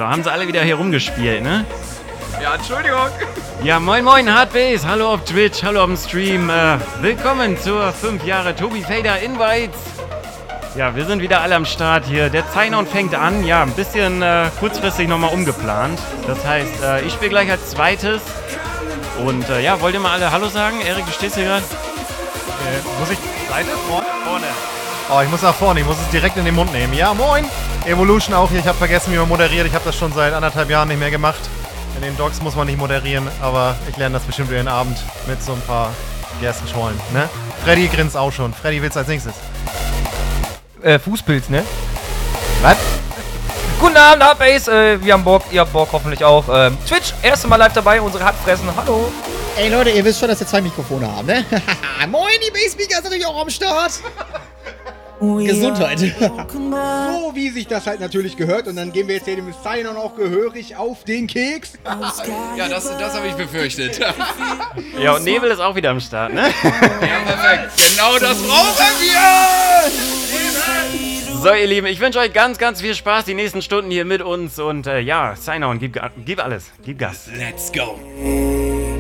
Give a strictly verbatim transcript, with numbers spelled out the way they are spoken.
So, haben sie alle wieder hier rumgespielt, ne? Ja, Entschuldigung. Ja, moin moin Hardbase, hallo auf Twitch, hallo auf dem Stream. Äh, willkommen zur fünf Jahre Tobi Fader Invites. Ja, wir sind wieder alle am Start hier. Der Zeinon fängt an, ja, ein bisschen äh, kurzfristig nochmal umgeplant. Das heißt, äh, ich spiele gleich als zweites. Und äh, ja, wollt ihr mal alle Hallo sagen? Erik, du stehst hier gerade. Äh, muss ich Seite? Vorne? Vorne. Oh, ich muss nach vorne, ich muss es direkt in den Mund nehmen. Ja, moin! Evolution auch hier, ich habe vergessen, wie man moderiert. Ich habe das schon seit anderthalb Jahren nicht mehr gemacht. In den Docs muss man nicht moderieren, aber ich lerne das bestimmt über den Abend mit so ein paar Gerstenschollen, ne? Freddy grinst auch schon. Freddy, willst als nächstes? Äh, Fußpilz, ne? Was? Guten Abend, Hardbase. Äh, wir haben Bock, ihr habt Bock hoffentlich auch. Ähm, Twitch, erste Mal live dabei, unsere Hackfressen. Hallo. Ey Leute, ihr wisst schon, dass wir zwei Mikrofone haben, ne? Moin, die Bass-Speaker ist natürlich auch am Start. Gesundheit. So wie sich das halt natürlich gehört. Und dann gehen wir jetzt hier dem Zeinon auch gehörig auf den Keks. Ja, das, das habe ich befürchtet. Ja, und Nebel ist auch wieder am Start, ne? Ja, perfekt. Genau das brauchen wir! So, ihr Lieben, ich wünsche euch ganz, ganz viel Spaß die nächsten Stunden hier mit uns. Und äh, ja, Zeinon, gib, gib alles, gib Gas. Let's go.